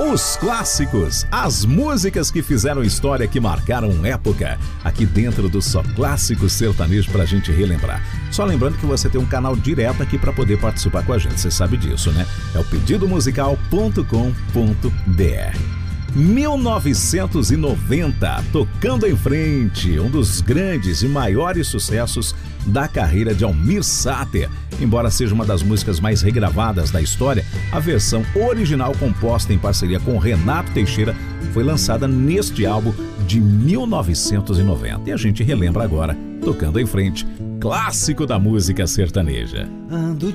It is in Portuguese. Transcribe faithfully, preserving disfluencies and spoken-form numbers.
Os clássicos, as músicas que fizeram história, que marcaram época, aqui dentro do Só Clássicos Sertanejo pra gente relembrar. Só lembrando que você tem um canal direto aqui para poder participar com a gente, você sabe disso, né? É o pedido musical ponto com ponto br. mil novecentos e noventa, Tocando em Frente, um dos grandes e maiores sucessos da carreira de Almir Sater. Embora seja uma das músicas mais regravadas da história, a versão original, composta em parceria com Renato Teixeira, foi lançada neste álbum de mil novecentos e noventa. E a gente relembra agora, Tocando em Frente, clássico da música sertaneja. Ando